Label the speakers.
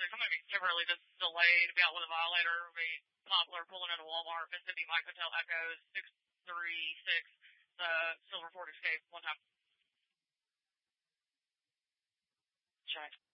Speaker 1: I'm going to be Kimberly, just delayed, be out with a violator, be Poplar pulling into Walmart, Mississippi Mike Hotel Echoes, 636, Silver Ford Escape, one time. Check.